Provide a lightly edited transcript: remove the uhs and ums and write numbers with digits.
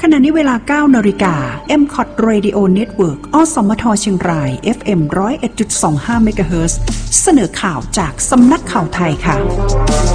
ณะนี้เวลา 9 นาฬิกา MCOT Radio Network อสมทเชียงราย FM 101.25 เมกะเฮิรตซ์เสนอข่าวจากสำนักข่าวไทยค่ะ